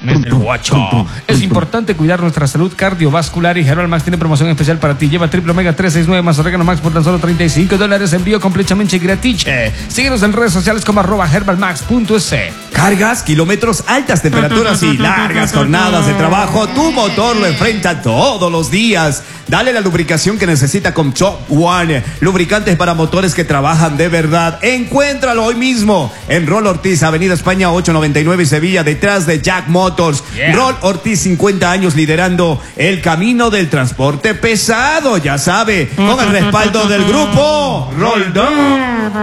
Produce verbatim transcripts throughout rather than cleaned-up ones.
mes del guacho. Es importante cuidar nuestra salud cardiovascular y Herbal Max tiene promoción especial para ti. Lleva triple omega tres sesenta y nueve más orégano max por tan solo treinta y cinco dólares. Envío completamente gratis. Síguenos en redes sociales como arroba herbalmax punto es. Cargas, kilómetros, altas temperaturas y largas jornadas de trabajo. Tu motor lo enfrenta todos los días. Dale la lubricación que necesita con Top One. Lubricantes para motores que trabajan de verdad. Encuéntralo hoy mismo en Rol Ortiz, Avenida España ochocientos noventa y nueve, Sevilla, detrás de Jack Motors. Yeah. Rol Ortiz, cincuenta años liderando el camino del transporte pesado. Ya sabe, con el respaldo del grupo Roldán.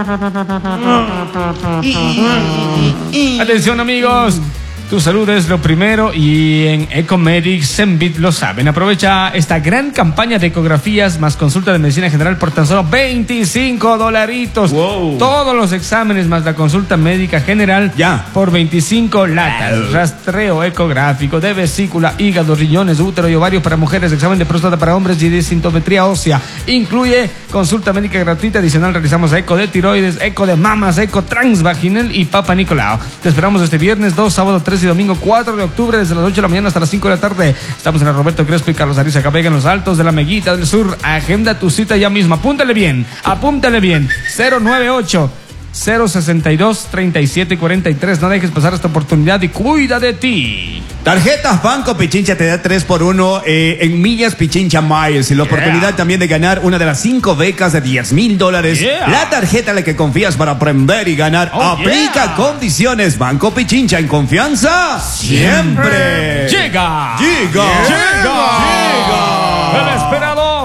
Atención, amigos. Tu salud es lo primero y en Ecomedics Zenbit lo saben. Aprovecha esta gran campaña de ecografías más consulta de medicina general por tan solo veinticinco dolaritos. Wow. Todos los exámenes más la consulta médica general ya por veinticinco latas. Wow. Rastreo ecográfico de vesícula, hígado, riñones, útero y ovario para mujeres, examen de próstata para hombres y de sintometría ósea. Incluye consulta médica gratuita. Adicional realizamos eco de tiroides, eco de mamas, eco transvaginal y Papa Nicolau. Te esperamos este viernes dos, sábado tres y domingo cuatro de octubre desde las ocho de la mañana hasta las cinco de la tarde. Estamos en el Roberto Crespo y Carlos Ariza Cabega en los Altos de la Meguita del Sur. Agenda tu cita ya mismo. Apúntale bien, apúntale bien. cero nueve ocho, cero sesenta y dos, treinta y siete cuarenta y tres. No dejes pasar esta oportunidad y cuida de ti. Tarjetas Banco Pichincha te da tres por uno eh, en millas Pichincha Miles y la yeah. oportunidad también de ganar una de las cinco becas de diez mil dólares. Yeah. La tarjeta en la que confías para aprender y ganar. Oh, aplica yeah. condiciones. Banco Pichincha, en confianza siempre. Llega. Llega. Llega. Llega. Llega. El esperado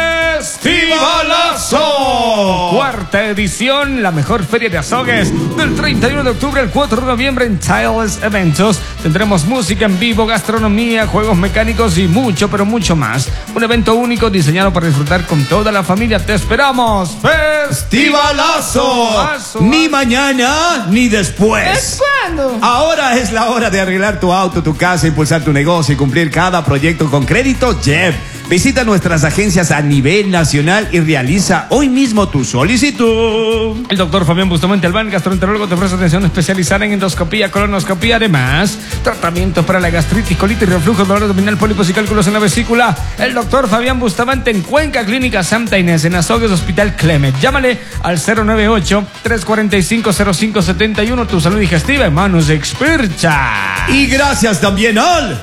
Festivalazo. Cuarta edición, la mejor feria de azogues del treinta y uno de octubre al cuatro de noviembre en Tiles Eventos. Tendremos música en vivo, gastronomía, juegos mecánicos y mucho, pero mucho más. Un evento único diseñado para disfrutar con toda la familia. ¡Te esperamos! ¡Festivalazo! Azo, ni mañana ni después. ¿Es cuándo? Ahora es la hora de arreglar tu auto, tu casa, impulsar tu negocio y cumplir cada proyecto con crédito Jeff. Visita nuestras agencias a nivel nacional y realiza hoy mismo tu solicitud. El doctor Fabián Bustamante Albán, gastroenterólogo, te ofrece atención especializada en endoscopía, colonoscopía, además tratamiento para la gastritis, colitis, reflujo, dolor abdominal, pólipos y cálculos en la vesícula. El doctor Fabián Bustamante en Cuenca, Clínica Santa Inés, en Azogues, Hospital Clemet. Llámale al cero nueve ocho, tres cuatro cinco, cero cinco siete uno. Tu salud digestiva en manos expertas. Y gracias también al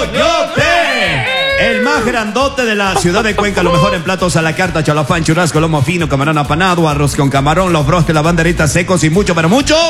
Coyote, el más grandote de la ciudad de Cuenca. Lo mejor en platos a la carta: chalafán, churrasco, lomo fino, camarón apanado, arroz con camarón, los brostes, las banderitas secos y mucho, pero mucho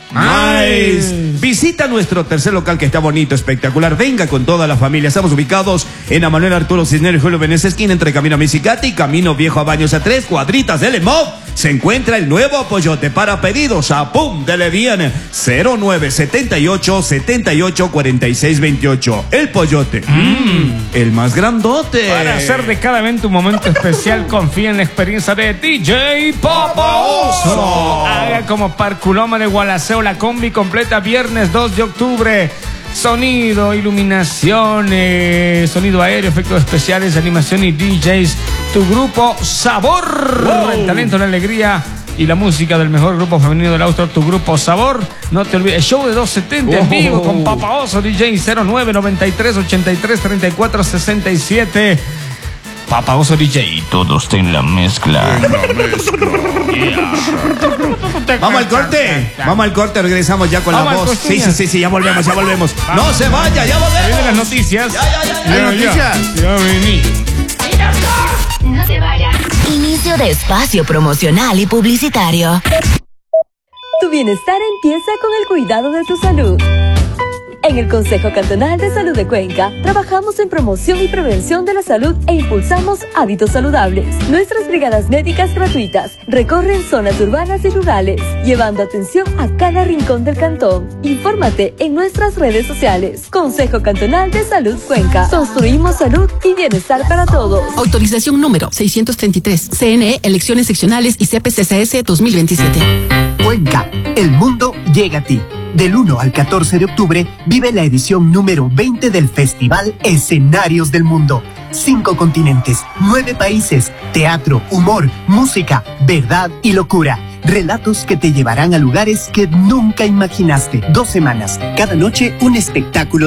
nice. Visita nuestro tercer local que está bonito, espectacular. Venga con toda la familia. Estamos ubicados en Manuel Arturo Cisneros y Julio Venecia, esquina entre Camino a Misicati y Camino Viejo a Baños. A tres cuadritas del Emov se encuentra el nuevo Coyote. Para pedidos, apúntele bien: cero nueve setenta y ocho, setenta y ocho, cuarenta y seis veintiocho. El Coyote, mm, el más grandote. Para hacer de cada evento un momento especial, confía en la experiencia de D J Papaoso. Haga como Parculoma de Gualaceo la combi completa, viernes dos de octubre. Sonido, iluminaciones, sonido aéreo, efectos especiales, animación y D Js. Tu grupo Sabor. Wow. El talento, la alegría y la música del mejor grupo femenino del Austro, tu grupo Sabor. No te olvides, el show de doscientos setenta en vivo con Papaoso D J. Cero nueve noventa y tres, ochenta y tres, treinta y cuatro, sesenta y siete. Papaoso D J, todos en la mezcla. En la mezcla. Yeah. Vamos al corte, vamos al corte, regresamos ya con vamos la voz. Sí, sí, sí, sí, ya volvemos, ya volvemos. Vamos. No se vaya, ya volvemos. Vienen las noticias. Ya, ya, ya, ya. Las noticias. Ya, ya vení. No se vaya. Inicio de espacio promocional y publicitario. Tu bienestar empieza con el cuidado de tu salud. En el Consejo Cantonal de Salud de Cuenca, trabajamos en promoción y prevención de la salud e impulsamos hábitos saludables. Nuestras brigadas médicas gratuitas recorren zonas urbanas y rurales, llevando atención a cada rincón del cantón. Infórmate en nuestras redes sociales. Consejo Cantonal de Salud Cuenca. Construimos salud y bienestar para todos. Autorización número seiscientos treinta y tres. C N E, Elecciones Seccionales y C P C S S dos mil veintisiete. Cuenca, el mundo llega a ti. Del uno al catorce de octubre, vive la edición número veinte del Festival Escenarios del Mundo. Cinco continentes, nueve países, teatro, humor, música, verdad y locura. Relatos que te llevarán a lugares que nunca imaginaste. Dos semanas, cada noche un espectáculo